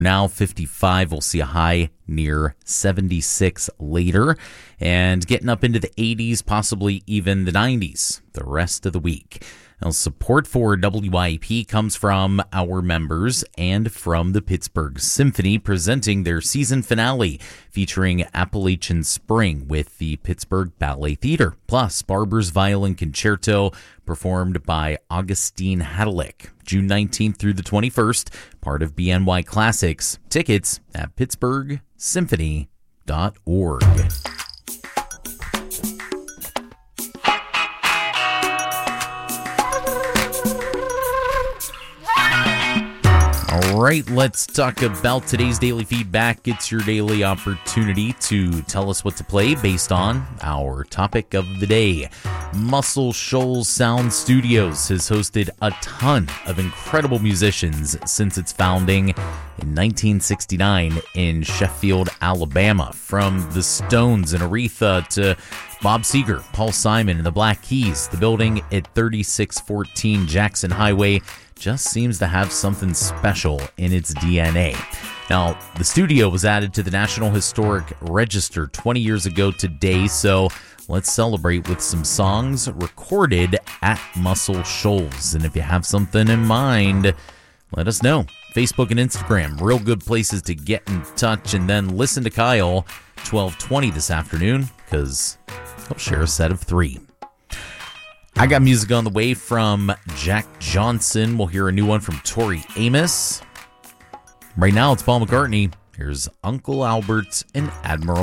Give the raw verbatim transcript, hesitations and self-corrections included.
Now fifty-five. We'll see a high near seventy-six later. And getting up into the eighties, possibly even the nineties the rest of the week. Now, support for W I A P comes from our members and from the Pittsburgh Symphony, presenting their season finale featuring Appalachian Spring with the Pittsburgh Ballet Theater, plus Barber's Violin Concerto performed by Augustine Hadalick. June nineteenth through the twenty-first, part of B N Y Classics. Tickets at pittsburgh symphony dot org. All right, let's talk about today's daily feedback. It's your daily opportunity to tell us what to play based on our topic of the day. Muscle Shoals Sound Studios has hosted a ton of incredible musicians since its founding in nineteen sixty-nine in Sheffield, Alabama. From the Stones and Aretha to Bob Seger, Paul Simon, and the Black Keys. The building at thirty-six fourteen Jackson Highway just seems to have something special in its D N A. Now, the studio was added to the National Historic Register twenty years ago today, so let's celebrate with some songs recorded at Muscle Shoals. And if you have something in mind, let us know. Facebook and Instagram, real good places to get in touch. And then listen to Kyle twelve twenty this afternoon, because he'll share a set of three. I got music on the way from Jack Johnson. We'll hear a new one from Tori Amos. Right now, it's Paul McCartney. Here's Uncle Albert and Admiral